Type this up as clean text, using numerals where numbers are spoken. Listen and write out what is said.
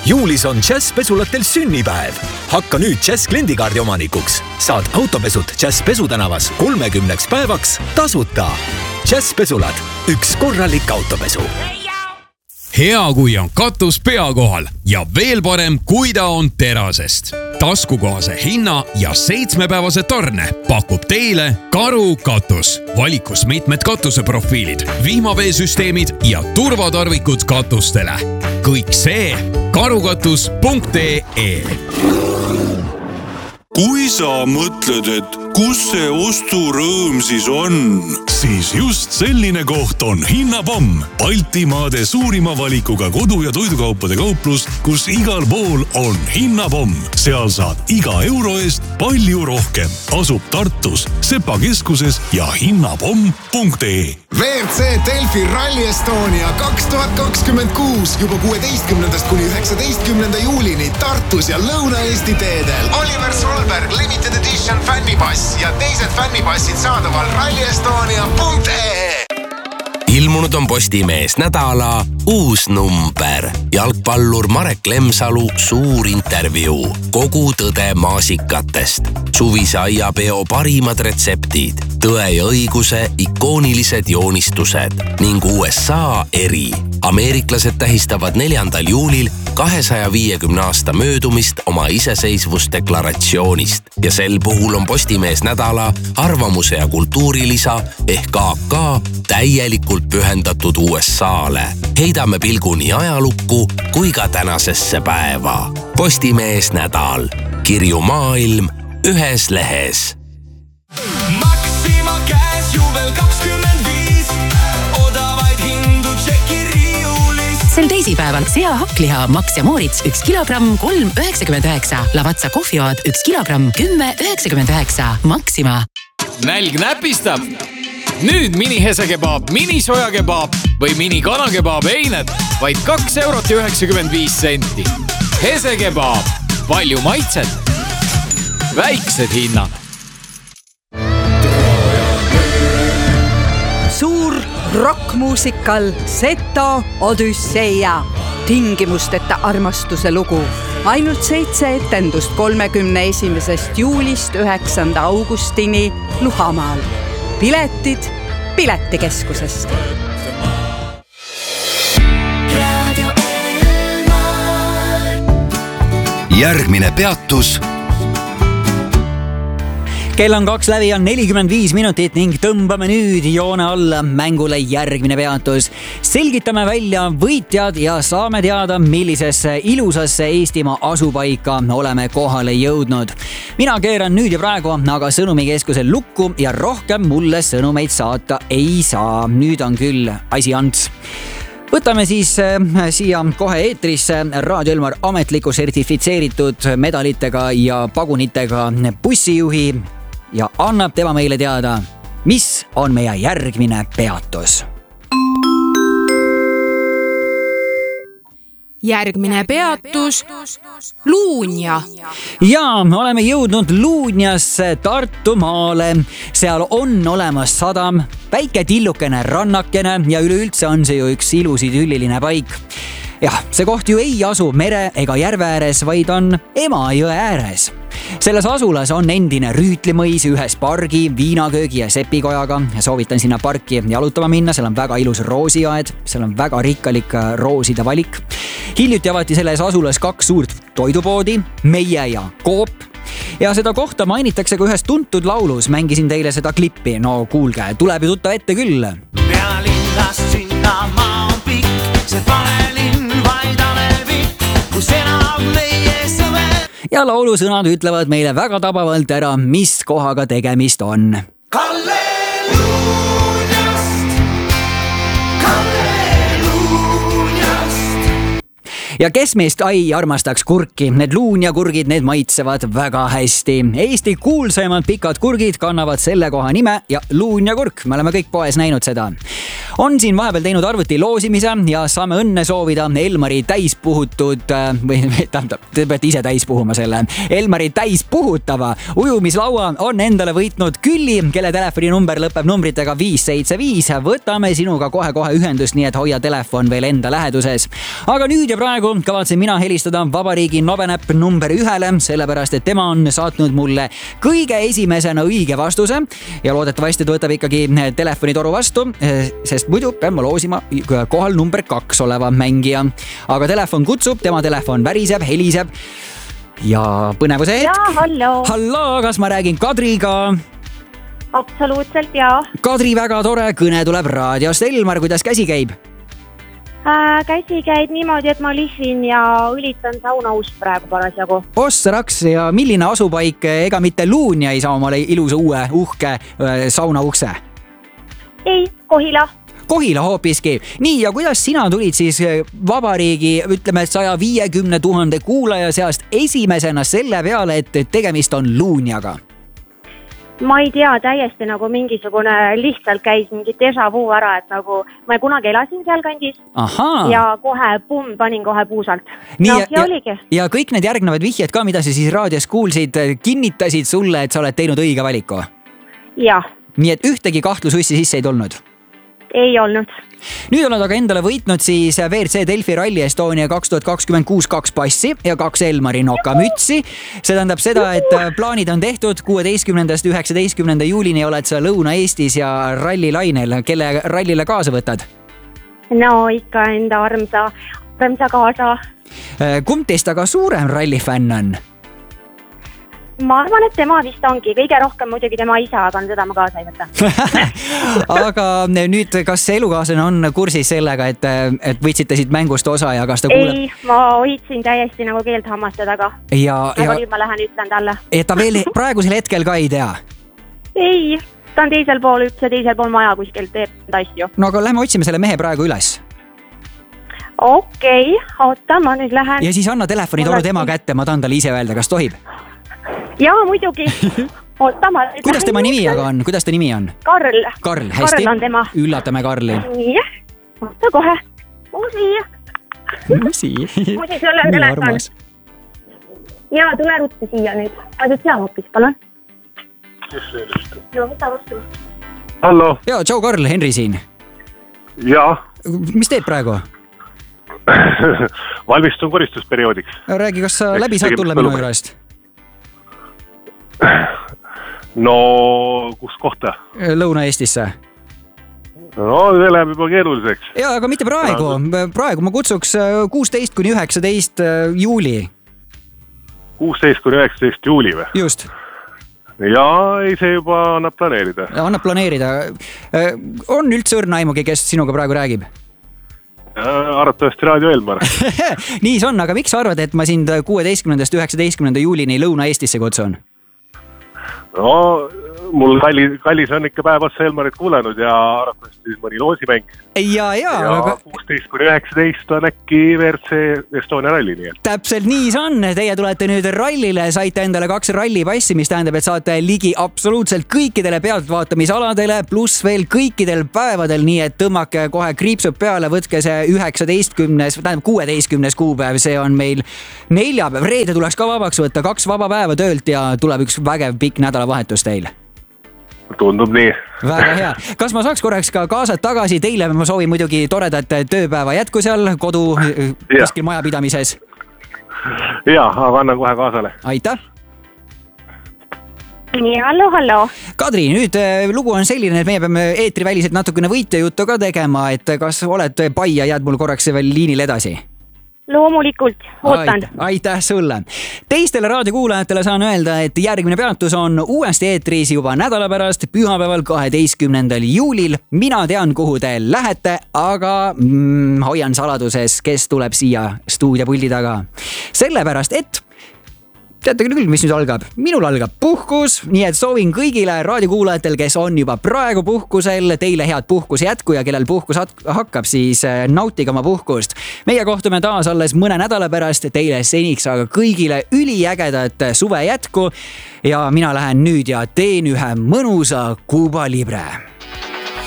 Juulis on Jazz pesulatel sünnipäev. Hakka nüüd Jazz kliendikaardi omanikuks. Saad autopesud Jazz pesutänavas 30 päevaks tasuta. Jazz pesulad, üks korralik autopesu. Hea, kui on katus pea kohal ja veel parem, kui ta on terasest. Taskukohase hinna ja 7-päevase tarne pakub teile Karu katus. Valikus mitmed katuseprofiilid, vihmaveesüsteemid ja turvatarvikud katustele. Kõik see karukatus.ee. Kui sa mõtled, et kus see osturõõm siis on, siis just selline koht on Hinnapomm. Baltimaade suurima valikuga kodu- ja toidukaupade kauplus, kus igal pool on Hinnapomm. Seal saad iga euro eest palju rohkem. Asub Tartus, Sepa keskuses ja hinnapomm.ee. WRC Delfi Rally Estonia 2026 juba 16. kuni 19. juulini Tartus ja Lõuna-Eesti teedel. Oliver Solberg Limited Edition fännipass ja teised fännipassid saadaval rallyestonia.ee. Ilmunud on Postimees nädala uus number. Jalgpallur Marek Lemsalu suur intervjuu. Kogu tõde maasikatest. Suvise aiapeo parimad retseptid. Tõe ja õiguse ikoonilised joonistused ning USA eri. Ameeriklased tähistavad 4. juulil 250 aasta möödumist oma iseseisvusdeklaratsioonist ja sel puhul on Postimees nädala arvamuse ja kultuurilisa ehk AK täielikult pühendatud USA-le. Heidame pilgu nii ajalukku kui ka tänasesse päeva. Postimees nädal. Kirju maailm ühes lehes. Maxima käes juvel 25. Odavaid hindu tšeki riiulis. Sel teisipäeval sea hakkliha Max ja Moritz 1 kilogramm 3,99. Lavatsa kohvioad 1 kilogramm 10,99. Maxima. Nälg näpistab. Nüüd mini hesekebaab, mini sojakebaab või mini kanakebaab eined vaid 2,95 €. Hesekebaab. Palju maitset. Väiksed hinnad. Suur rockmuusikal Seto Odüsseia. Tingimusteta armastuse lugu. Ainult 7 etendust 31. juulist 9. augustini Luhamaal. Piletid Piletikeskusest. Järgmine peatus. Kell on 2 läbi, on 45 minutit ning tõmbame nüüd joone alla mängule järgmine peatus. Selgitame välja võitjad ja saame teada, millisesse ilusasse Eestimaa asupaika oleme kohale jõudnud. Mina keeran nüüd ja praegu aga sõnumikeskuse lukku ja rohkem mulle sõnumeid saata ei saa. Nüüd on küll asi ants. Võtame siis siia kohe eetrisse Raadio Elmar ametliku sertifitseeritud medalitega ja pagunitega bussijuhi ja annab tema meile teada, mis on meie järgmine peatus. Järgmine peatus Luunja. Ja oleme jõudnud Luunjasse Tartumaale. Seal on olemas sadam, väike tillukene rannakene ja üleüldse on see ju üks ilus idülliline paik. Jah, see koht ju ei asu mere ega järve ääres, vaid on Emajõe ääres. Selles asulas on endine rüütlimõis ühes pargi, viinaköögi ja sepikojaga. Soovitan sinna parki jalutama minna, seal on väga ilus roosiaed, seal on väga rikkalik rooside valik. Hiljuti avati selles asulas 2 suurt toidupoodi, Meie ja Coop. Ja seda kohta mainitakse ka ühes tuntud laulus, mängisin teile seda klippi. No kuulge, tuleb ju tuttav ette küll. Pealinnast sinna maa on pikk, see panelinn vaid alevik, kus enam meie sõber. Ja laulu sõnad ütlevad meile väga tabavalt ära, mis kohaga tegemist on. Ja kes meist ai armastaks kurki? Need luunjakurgid, need maitsevad väga hästi. Eesti kuulsaimad pikad kurgid kannavad selle koha nime ja luunjakurk. Me oleme kõik poes näinud seda. On siin vahepeal teinud arvuti loosimise ja saame õnne soovida Elmari täispuhutud, te peate ise täis puhuma selle, Elmari täispuhutava ujumislaua on endale võitnud Külli, kelle telefoninumber lõpeb numbritega 575. Võtame sinuga kohe ühendust, nii et hoia telefon veel enda läheduses. Aga nüüd ja praegu praegu kavatsen mina helistada vabariigi nobenäpp number 1-le, sellepärast et tema on saatnud mulle kõige esimesena õige vastuse ja loodetavasti ta võtab ikkagi telefonitoru vastu, sest muidu pean ma loosima kohal number 2 oleva mängija. Aga telefon kutsub, tema telefon väriseb, heliseb ja põnevuse hetk. Jaa, halloo. Halloo, kas ma räägin Kadriga? Absoluutselt, jaa. Kadri, väga tore, kõne tuleb raadiost. Elmar, kuidas käsi käib? Käsi käib niimoodi, et ma lihvin ja õlitan saunaust praegu parasjagu. Ossa raks, ja milline asupaik, ega mitte Luunja ei saa omale ilusa uue uhke saunaukse? Ei, Kohila. Kohila hoopiski. Nii, ja kuidas sina tulid siis vabariigi, ütleme 150 000 kuulaja seast esimesena selle peale, et tegemist on Luunjaga? Ma ei tea, täiesti nagu mingisugune lihtsalt käis mingi déjà vu ära, et nagu ma kunagi elasin seal kandis. Ahaa. Ja kohe panin kohe puusalt. Nii, no, ja oligi. Ja kõik need järgnevad vihjed ka, mida sa siis raadios kuulsid, kinnitasid sulle, et sa oled teinud õige valiku? Jah. Nii, et ühtegi kahtlusussi sisse ei tulnud? Ei olnud. Nüüd oled aga endale võitnud siis WRC Delfi Rally Estonia 2026 2 passi ja 2 Elmari Noka mütsi. See tähendab seda, et plaanid on tehtud 16.–19. juulini oled sa Lõuna-Eestis ja rallilainel. Kelle rallile kaasa võtad? No ikka enda armsa kaasa. Kumb teist aga suurem rallifänn on? Ma arvan, et tema vist ongi. Kõige rohkem muidugi tema isa, aga seda ma kaasa ei võtta. Aga nüüd, kas see elukaaslane on kursis sellega, et võtsite siit mängust osa ja kas ta kuuleb? Ei, ma hoidsin täiesti nagu keelt hammaste taga. Aga nüüd ma lähen ütlen talle. Et ta veel praegusel hetkel ka ei tea? Ei, ta on teisel pool maja kuskil teeb asju. No aga lähme otsime selle mehe praegu üles. Okei, oota, ma nüüd lähen. Ja siis anna telefonitoru tema kätte, ma tahan talle ise öelda, kas tohib? Jaa, muidugi. Oota, ma... Kuidas tema nimi aga on? Kuidas ta nimi on? Karl. Karl, hästi. Karl on tema. Üllatame Karli. Nii, oota kohe. Musi. Musi sulle on telefon. Jaa, tule ruttu siia nüüd. Aidud sea hoopis, palun. Joo, võta vastu. Hallo. Jaa, tšau Karl, Henri siin. Jaa. Mis teed praegu? Valmistun koristusperioodiks. Räägi, kas sa läbi saad tulla minu juurest? No, kus kohta? Lõuna-Eestisse. No, see läheb juba keeruliseks. Jaa, aga mitte praegu. Praegu ma kutsuks 16–19 juuli. 16–19 juuli või? Just. Jaa, ei, see juba annab planeerida. Annab planeerida. On üldse õrna aimugi, kes sinuga praegu räägib? Arvatavasti Raadio Elmar. Nii see on, aga miks sa arvad, et ma sind 16–19 juulini Lõuna-Eestisse kutsun? No, mul kallis on ikka päev otsa Elmarit kuulenud ja arvatavasti mõni loosimäng. Ja 16–19 on äkki WRC Estonia ralli, nii et. Täpselt nii see on. Teie tulete nüüd rallile, saite endale 2 rallipassi, mis tähendab, et saate ligi absoluutselt kõikidele pealtvaatamisaladele, pluss veel kõikidel päevadel, nii et tõmmake kohe kriipsud peale, võtke see 16. kuupäev, see on meil neljapäev. Reede tuleks ka vabaks võtta, 2 vaba päeva töölt ja tuleb üks vägev pikk nädalavahetus teil. Tundub nii. Väga hea. Kas ma saaks korraks ka kaasad tagasi? Teile ma soovin muidugi toredat tööpäeva jätku seal kodu kuskil majapidamises. Jaa, aga annan kohe kaasale. Aitäh. Nii, hallo. Kadri, nüüd lugu on selline, et meie peame eetriväliselt natukene võitjajuttu ka tegema, et kas oled pai ja jääd mul korraks veel liinil edasi? Loomulikult, ootan. Aitäh sulle. Teistele raadiokuulajatele saan öelda, et järgmine peatus on uuesti eetris juba nädala pärast, pühapäeval 12. juulil. Mina tean, kuhu te lähete, aga hoian saladuses, kes tuleb siia stuudiopuldi taga. Sellepärast, et teate küll, mis nüüd algab? Minul algab puhkus, nii et soovin kõigile raadiokuulajatel, kes on juba praegu puhkusel, teile head puhkus jätku ja kellel puhkus hakkab, siis nautige oma puhkust. Meie kohtume taas alles mõne nädala pärast, teile seniks aga kõigile üliägedat suve jätku ja mina lähen nüüd ja teen ühe mõnusa Cuba Libre.